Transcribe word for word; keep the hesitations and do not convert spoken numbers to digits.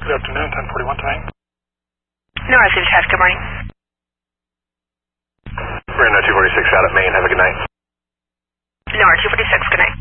Good afternoon, ten forty-one tonight. Nora City Test, good morning. Brando two forty-six out at Maine, have a good night. Nora two forty-six, good night.